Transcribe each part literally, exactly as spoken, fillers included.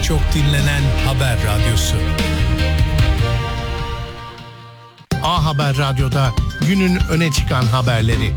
çok dinlenen haber radyosu. A Haber Radyo'da günün öne çıkan haberleri.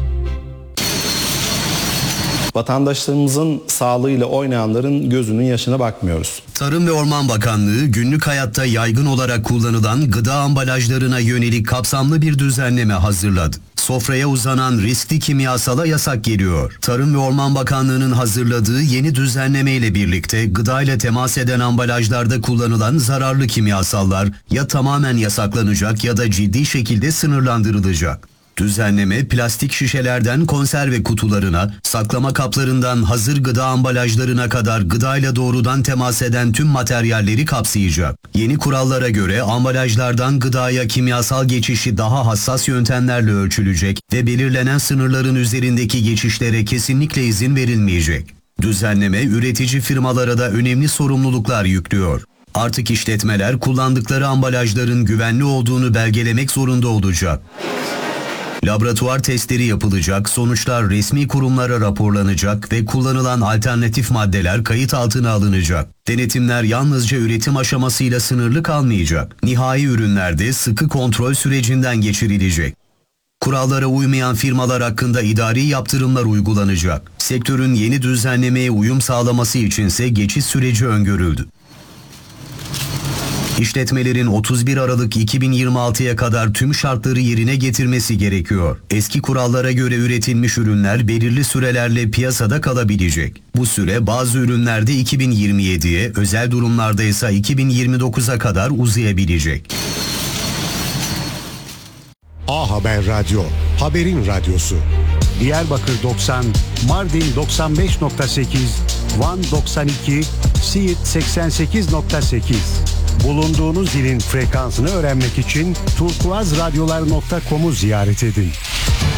Vatandaşlarımızın sağlığıyla oynayanların gözünün yaşına bakmıyoruz. Tarım ve Orman Bakanlığı günlük hayatta yaygın olarak kullanılan gıda ambalajlarına yönelik kapsamlı bir düzenleme hazırladı. Sofraya uzanan riskli kimyasala yasak geliyor. Tarım ve Orman Bakanlığı'nın hazırladığı yeni düzenleme ile birlikte gıdayla temas eden ambalajlarda kullanılan zararlı kimyasallar ya tamamen yasaklanacak ya da ciddi şekilde sınırlandırılacak. Düzenleme plastik şişelerden konserve kutularına, saklama kaplarından hazır gıda ambalajlarına kadar gıdayla doğrudan temas eden tüm materyalleri kapsayacak. Yeni kurallara göre ambalajlardan gıdaya kimyasal geçişi daha hassas yöntemlerle ölçülecek ve belirlenen sınırların üzerindeki geçişlere kesinlikle izin verilmeyecek. Düzenleme üretici firmalara da önemli sorumluluklar yüklüyor. Artık işletmeler kullandıkları ambalajların güvenli olduğunu belgelemek zorunda olacak. Laboratuvar testleri yapılacak, sonuçlar resmi kurumlara raporlanacak ve kullanılan alternatif maddeler kayıt altına alınacak. Denetimler yalnızca üretim aşamasıyla sınırlı kalmayacak. Nihai ürünlerde sıkı kontrol sürecinden geçirilecek. Kurallara uymayan firmalar hakkında idari yaptırımlar uygulanacak. Sektörün yeni düzenlemeye uyum sağlaması içinse geçiş süreci öngörüldü. İşletmelerin otuz bir Aralık iki bin yirmi altıya kadar tüm şartları yerine getirmesi gerekiyor. Eski kurallara göre üretilmiş ürünler belirli sürelerle piyasada kalabilecek. Bu süre bazı ürünlerde iki bin yirmi yediye, özel durumlarda ise iki bin yirmi dokuza kadar uzayabilecek. A Haber Radyo, haberin radyosu. Diyarbakır doksan, Mardin doksan beş nokta sekiz, Van doksan iki, Siirt seksen sekiz nokta sekiz. Bulunduğunuz ilin frekansını öğrenmek için turkuazradyolar nokta com'u ziyaret edin.